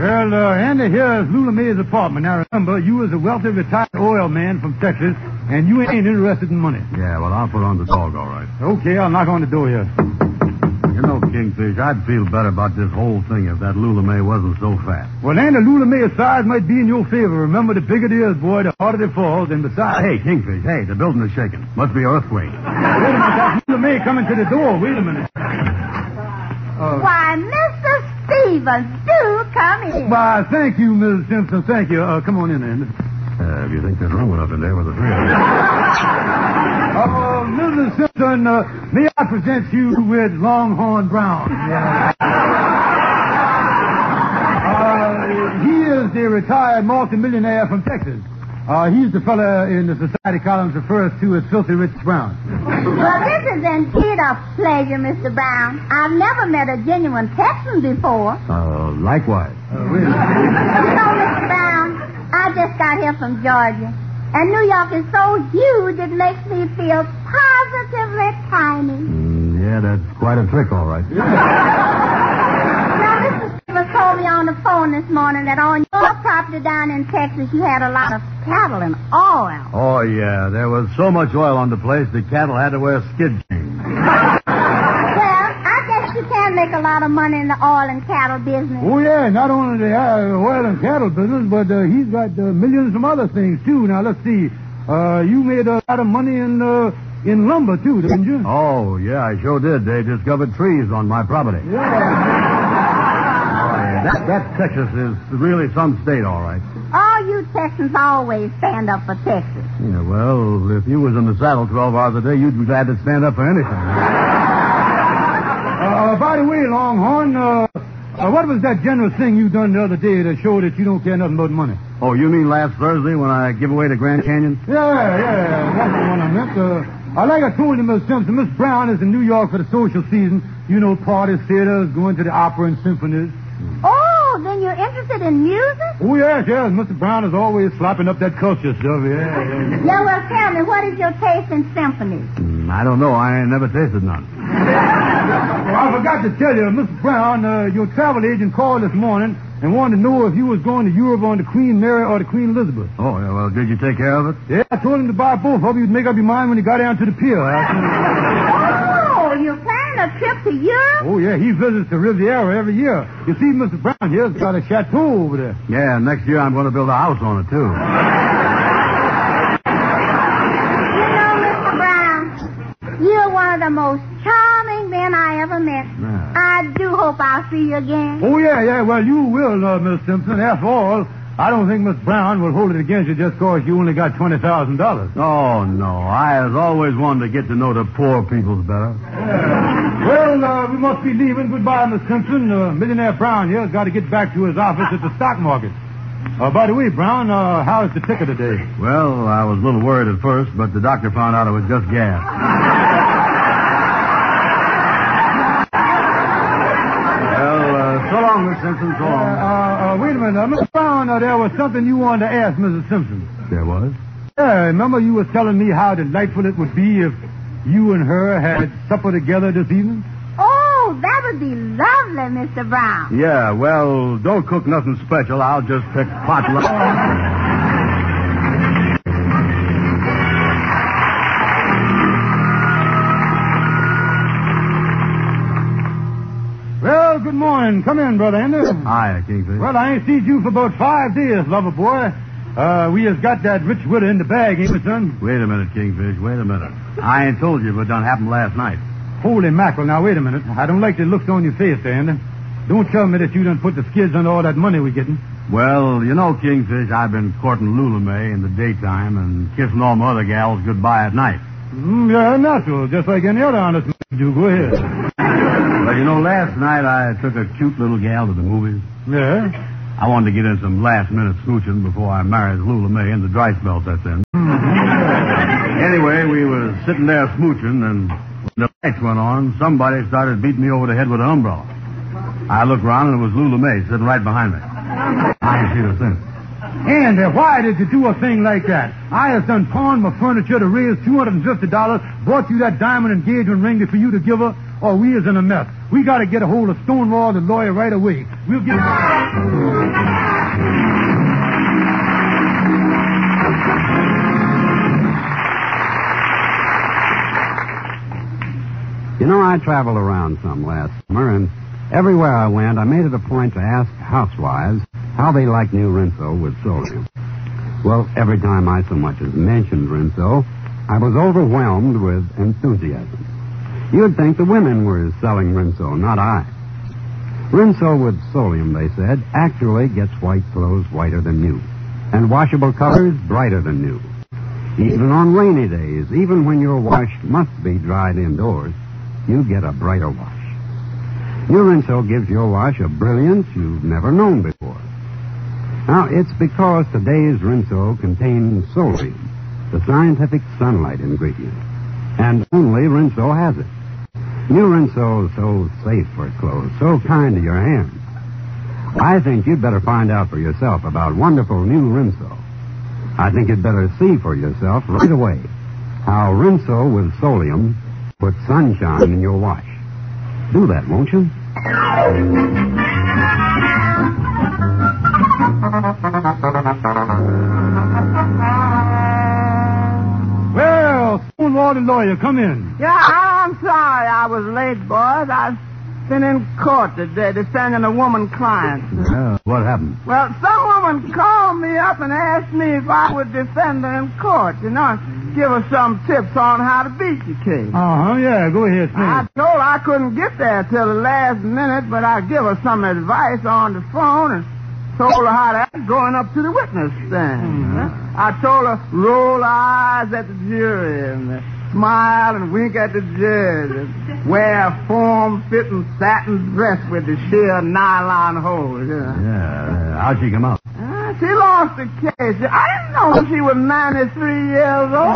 Well, Andy, here's Lula May's apartment. Now, remember, you was a wealthy retired oil man from Texas, and you ain't interested in money. Yeah, well, I'll put on the dog, all right. Okay, I'll knock on the door here. You know, Kingfish, I'd feel better about this whole thing if that Lula May wasn't so fat. Well, Andy, Lula May's size might be in your favor. Remember, the bigger it is, boy, the harder it falls, and besides... Hey, Kingfish, hey, the building is shaking. Must be earthquake. Wait a minute, that's Lula May coming to the door. Wait a minute. Why, Mr. Stevens, do come in. Why, thank you, Mrs. Simpson. Thank you. Come on in, Andy. If you think there's room enough in there with the three of us. Mrs. Simpson, may I present you with Longhorn Brown? Yeah. He is the retired multimillionaire from Texas. He's the fella in the society columns refers to as Filthy Rich Brown. Well, this is indeed a pleasure, Mr. Brown. I've never met a genuine Texan before. Likewise. Really? You know, Mr. Brown, I just got here from Georgia. And New York is so huge it makes me feel positively tiny. Yeah, that's quite a trick, all right. Now, Mr. Stevens told me on the phone this morning that on your property down in Texas you had a lot of cattle and oil. Oh, yeah. There was so much oil on the place the cattle had to wear skid chains. You can make a lot of money in the oil and cattle business. Oh, yeah. Not only the oil and cattle business, but he's got millions of other things, too. Now, let's see. You made a lot of money in lumber, too, didn't you? Oh, yeah, I sure did. They discovered trees on my property. Yeah. That Texas is really some state, all right. All you Texans always stand up for Texas. Yeah, well, if you was in the saddle 12 hours a day, you'd be glad to stand up for anything. By the way, Longhorn, what was that generous thing you done the other day to show that you don't care nothing about money? Oh, you mean last Thursday when I give away the Grand Canyon? Yeah, that's the one I meant. Like I told you, Miss Simpson, Miss Brown is in New York for the social season. You know, parties, theaters, going to the opera and symphonies. Oh, then you're interested in music? Oh, yes. Mr. Brown is always slopping up that culture stuff, yeah. Yeah, well, tell me, what is your taste in symphonies? I don't know. I ain't never tasted none. Well, I forgot to tell you, Mr. Brown, your travel agent called this morning and wanted to know if you was going to Europe on the Queen Mary or the Queen Elizabeth. Oh, yeah, well, did you take care of it? Yeah, I told him to buy both. Hope you'd make up your mind when you got down to the pier. Oh, you're planning a trip to Europe? Oh, yeah, he visits the Riviera every year. You see, Mr. Brown here's got a chateau over there. Yeah, next year I'm going to build a house on it, too. You know, Mr. Brown, you're one of the most charming men I ever met. Yeah. I do hope I'll see you again. Oh, yeah, well, you will, Miss Simpson. After all, I don't think Miss Brown will hold it against you just because you only got $20,000. Oh, no. I has always wanted to get to know the poor peoples better. Yeah. Well, we must be leaving. Goodbye, Miss Simpson. Millionaire Brown here has got to get back to his office at the stock market. By the way, Brown, how is the ticker today? Well, I was a little worried at first, but the doctor found out it was just gas. So long, Miss Simpson. So long. Wait a minute. Miss Brown, there was something you wanted to ask Mrs. Simpson. There was? Yeah, remember you were telling me how delightful it would be if you and her had supper together this evening? Oh, that would be lovely, Mr. Brown. Yeah, well, don't cook nothing special. I'll just pick potluck. Well, good morning. Come in, Brother Andy. Hi, Kingfish. Well, I ain't seen you for about 5 days, lover boy. We has got that rich widow in the bag, ain't we, son? Wait a minute, Kingfish. Wait a minute. I ain't told you what done happened last night. Holy mackerel. Now, wait a minute. I don't like the looks on your face there, Andy. Don't tell me that you done put the skids on all that money we're getting. Well, you know, Kingfish, I've been courting Lula May in the daytime and kissing all my other gals goodbye at night. Yeah, natural. Just like any other honest man do. Go ahead. But, you know, last night I took a cute little gal to the movies. Yeah? I wanted to get in some last-minute smooching before I married Lula May in the dry spell that's in. Anyway, we was sitting there smooching, and when the lights went on, somebody started beating me over the head with an umbrella. I looked around, and it was Lula May sitting right behind me. I ain't seen her since. Andy, why did you do a thing like that? I have done pawned my furniture to raise $250, bought you that diamond engagement ring for you to give her. or we is in a mess. We got to get a hold of Stonewall, the lawyer, right away. We'll get... You know, I traveled around some last summer, and everywhere I went, I made it a point to ask housewives how they like new Rinso with Solium. Well, every time I so much as mentioned Rinso, I was overwhelmed with enthusiasm. You'd think the women were selling Rinso, not I. Rinso with Solium, they said, actually gets white clothes whiter than new, and washable colors brighter than new. Even on rainy days, even when your wash must be dried indoors, you get a brighter wash. New Rinso gives your wash a brilliance you've never known before. Now, it's because today's Rinso contains Solium, the scientific sunlight ingredient. And only Rinso has it. New Rinso is so safe for clothes, so kind to your hands. I think you'd better find out for yourself about wonderful new Rinso. I think you'd better see for yourself right away how Rinso with Solium puts sunshine in your wash. Do that, won't you? Well, Stonewall, the lawyer, come in. Yeah, I'm sorry I was late, boys. I've been in court today defending a woman client. What happened? Well, some woman called me up and asked me if I would defend her in court, you know, and give her some tips on how to beat the case. Uh-huh, yeah, go ahead, I Smith. told her I couldn't get there till the last minute, but I give her some advice on the phone and told her how to act going up to the witness stand. I told her roll eyes at the jury and smile and wink at the judge and wear a form-fitting satin dress with the sheer nylon holes. Yeah, how'd she come out? She lost the case. I didn't know she was 93 years old.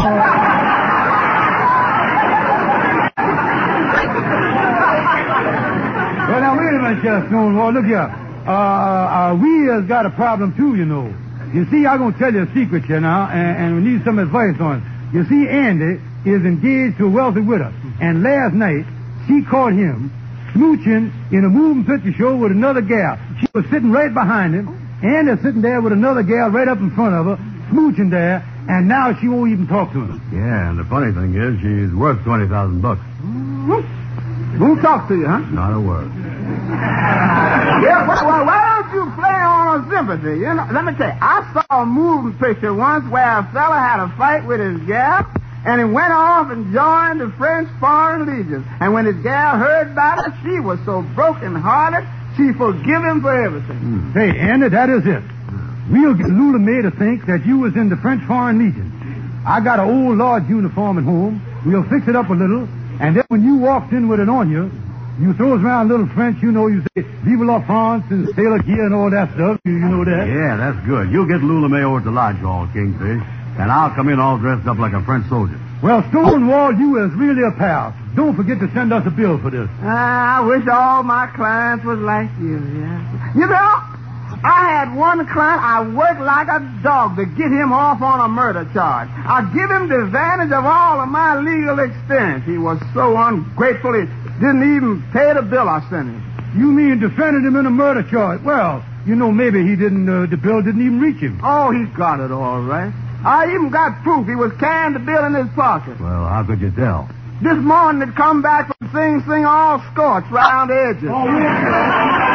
Well, now, wait a minute, Sheriff Stonewall. Look here. We has got a problem, too, you know. You see, I'm going to tell you a secret here now, and we need some advice on it. You see, Andy is engaged to a wealthy widow, and last night, she caught him smooching in a moving picture show with another gal. She was sitting right behind him, Andy's sitting there with another gal right up in front of her, smooching there, and now she won't even talk to him. Yeah, and the funny thing is, she's worth $20,000. Won't talk to you, huh? Not a word. Yeah, well, why don't you play on her sympathy? You know, let me tell you, I saw a moving picture once where a fella had a fight with his gal, and he went off and joined the French Foreign Legion. And when his gal heard about it, she was so broken-hearted, she forgive him for everything. Hey, Andy, that is it. We'll get Lula May to think that you was in the French Foreign Legion. I got an old Lord's uniform at home. We'll fix it up a little, and then when you walked in with it on you, you throws around a little French, you know, you say, Vive la France and Sailor Gear and all that stuff. You know that? Yeah, that's good. You'll get Lula May over to the lodge hall, Kingfish, and I'll come in all dressed up like a French soldier. Well, Stonewall, you is really a pal. Don't forget to send us a bill for this. I wish all my clients was like you, yeah. You know, I had one client I worked like a dog to get him off on a murder charge. I give him the advantage of all of my legal experience. He was so ungrateful he didn't even pay the bill I sent him. You mean defended him in a murder charge? Well, you know, maybe he didn't, the bill didn't even reach him. Oh, he got it all right. I even got proof he was carrying the bill in his pocket. Well, how could you tell? This morning it come back from Sing Sing all scorched round the edges. Oh, yeah.